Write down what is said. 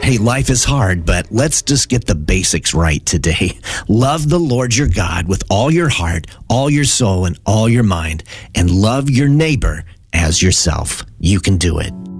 Hey, life is hard, but let's just get the basics right today. Love the Lord your God with all your heart, all your soul, and all your mind, and love your neighbor as yourself. You can do it.